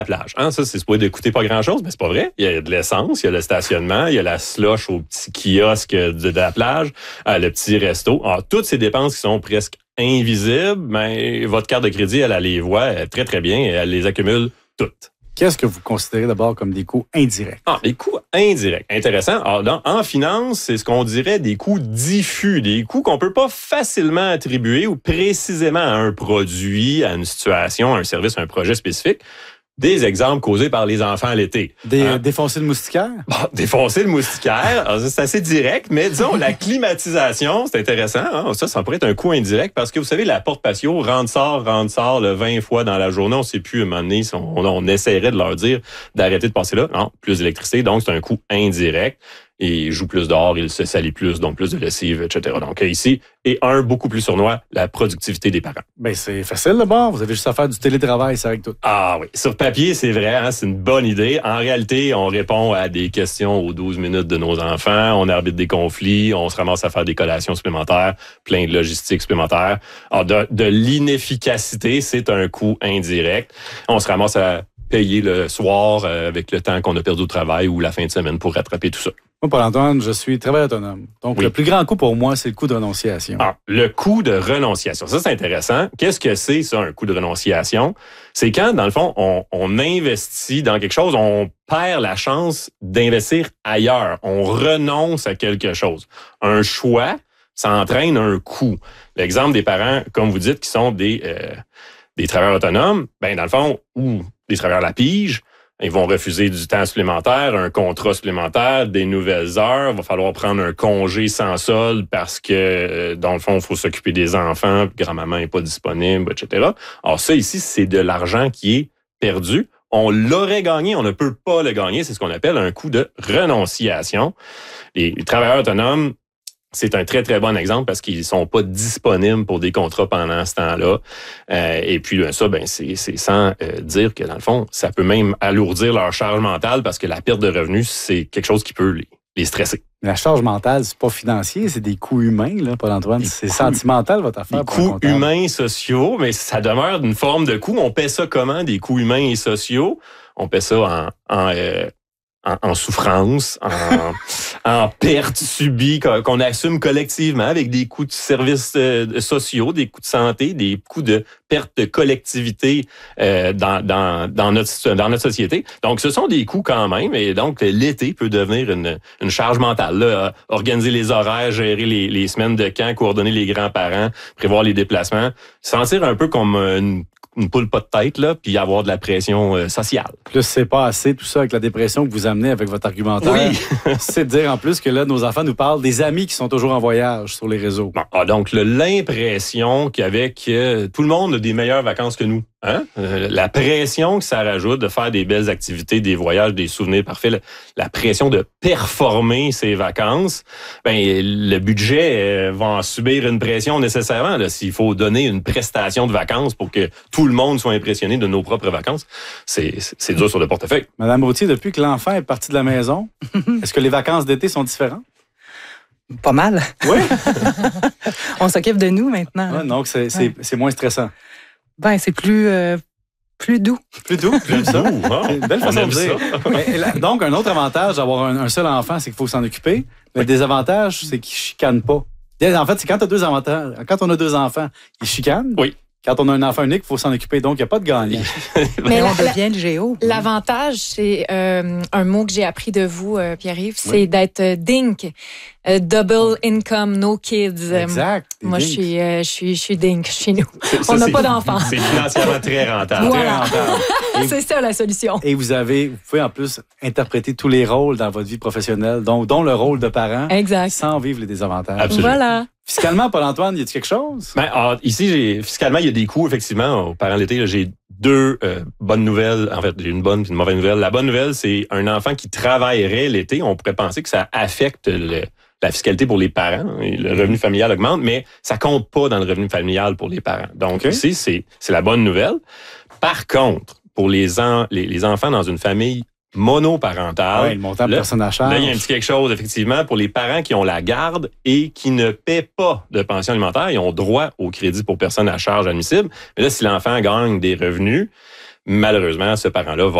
plage. Hein? Ça, c'est supposé de coûter pas grand-chose, mais c'est pas vrai. Il y a de l'essence, il y a le stationnement, il y a la slush au petit kiosque de la plage, le petit resto. Alors, toutes ces dépenses qui sont presque invisibles, ben, votre carte de crédit, elle les voit très, très bien et elle les accumule toutes. Qu'est-ce que vous considérez d'abord comme des coûts indirects? Les coûts indirects. Intéressant. Alors, en finance, c'est ce qu'on dirait des coûts diffus, des coûts qu'on peut pas facilement attribuer ou précisément à un produit, à une situation, à un service, à un projet spécifique. Des exemples causés par les enfants à l'été. Défoncer le moustiquaire? Défoncer le moustiquaire, alors, c'est assez direct, mais disons, la climatisation, c'est intéressant. Hein? Ça pourrait être un coût indirect parce que vous savez, la porte patio rentre-sort, le 20 fois dans la journée. On ne sait plus, à un moment donné, on essaierait de leur dire d'arrêter de passer là. Non, plus d'électricité, donc c'est un coût indirect. Et il joue plus dehors, il se salit plus, donc plus de lessive, etc. Donc ici, et beaucoup plus sournois, la productivité des parents. Ben c'est facile d'abord, vous avez juste à faire du télétravail, ça règle tout. Ah oui, sur papier, c'est vrai, hein, c'est une bonne idée. En réalité, on répond à des questions aux 12 minutes de nos enfants, on arbitre des conflits, on se ramasse à faire des collations supplémentaires, plein de logistique supplémentaire. Alors, de l'inefficacité, c'est un coût indirect. On se ramasse à payer le soir avec le temps qu'on a perdu au travail ou la fin de semaine pour rattraper tout ça. Moi, Paul-Antoine, je suis travailleur autonome. Donc, oui. Le plus grand coût pour moi, c'est le coût de renonciation. Le coût de renonciation. Ça, c'est intéressant. Qu'est-ce que c'est, ça, un coût de renonciation? C'est quand, dans le fond, on investit dans quelque chose, on perd la chance d'investir ailleurs. On renonce à quelque chose. Un choix, ça entraîne un coût. L'exemple des parents, comme vous dites, qui sont des travailleurs autonomes, ben dans le fond, ou des travailleurs à la pige, ils vont refuser du temps supplémentaire, un contrat supplémentaire, des nouvelles heures. Il va falloir prendre un congé sans solde parce que, dans le fond, il faut s'occuper des enfants, puis grand-maman n'est pas disponible, etc. Alors ça, ici, c'est de l'argent qui est perdu. On l'aurait gagné, on ne peut pas le gagner. C'est ce qu'on appelle un coût de renonciation. Les travailleurs autonomes, c'est un très, très bon exemple parce qu'ils sont pas disponibles pour des contrats pendant ce temps-là. Et puis, ça, c'est sans dire que, dans le fond, ça peut même alourdir leur charge mentale parce que la perte de revenus, c'est quelque chose qui peut les stresser. La charge mentale, c'est pas financier, c'est des coûts humains, là, Paul-Antoine. C'est sentimental, votre affaire. Des coûts humains et sociaux, mais ça demeure une forme de coût. On paie ça comment, des coûts humains et sociaux? On paie ça en souffrance, en perte subie qu'on assume collectivement avec des coûts de services sociaux, des coûts de santé, des coûts de perte de collectivité dans notre société. Donc, ce sont des coûts quand même, et donc l'été peut devenir une charge mentale. Là, organiser les horaires, gérer les semaines de camp, coordonner les grands-parents, prévoir les déplacements, sentir un peu comme une poule pas de tête, là, puis avoir de la pression sociale. Plus c'est pas assez, tout ça, avec la dépression que vous amenez avec votre argumentaire. Oui. C'est de dire en plus que là, nos enfants nous parlent des amis qui sont toujours en voyage sur les réseaux. Donc, l'impression qu'avec tout le monde a des meilleures vacances que nous. Hein? La pression que ça rajoute de faire des belles activités, des voyages, des souvenirs parfaits, la pression de performer ses vacances, le budget va en subir une pression nécessairement. Là, s'il faut donner une prestation de vacances pour que tout le monde soit impressionné de nos propres vacances, c'est dur sur le portefeuille. Madame Routier, depuis que l'enfant est parti de la maison, est-ce que les vacances d'été sont différentes? Pas mal. Oui. On s'occupe de nous maintenant. Ouais, donc, c'est moins stressant. C'est plus doux. Plus doux, j'aime ça. C'est une belle façon de dire. Donc, un autre avantage d'avoir un seul enfant, c'est qu'il faut s'en occuper. Le désavantage, c'est qu'il ne chicane pas. En fait, c'est quand on a deux enfants, ils chicanent. Oui. Quand on a un enfant unique, il faut s'en occuper. Donc, il n'y a pas de gagnant. Mais on devient le géo. L'avantage, c'est un mot que j'ai appris de vous, Pierre-Yves, c'est d'être DINK. Double income, no kids. Exact. Moi, je suis DINK chez nous. On n'a pas d'enfants. C'est financièrement très rentable. Voilà. C'est ça la solution. Et vous pouvez en plus interpréter tous les rôles dans votre vie professionnelle, dont le rôle de parent, sans vivre les désavantages. Absolument. Voilà. Fiscalement, Paul-Antoine, y a-t-il quelque chose? Ici, fiscalement, il y a des coûts, effectivement. Aux parents l'été, j'ai deux bonnes nouvelles. En fait, j'ai une bonne et une mauvaise nouvelle. La bonne nouvelle, c'est un enfant qui travaillerait l'été. On pourrait penser que ça affecte la fiscalité pour les parents. Le revenu familial augmente, mais ça compte pas dans le revenu familial pour les parents. Donc, ici, c'est la bonne nouvelle. Par contre, pour les enfants dans une famille monoparentale. Le montant de personne à charge. Là, il y a un petit quelque chose, effectivement, pour les parents qui ont la garde et qui ne paient pas de pension alimentaire. Ils ont droit au crédit pour personne à charge admissible. Mais là, si l'enfant gagne des revenus, malheureusement, ce parent-là va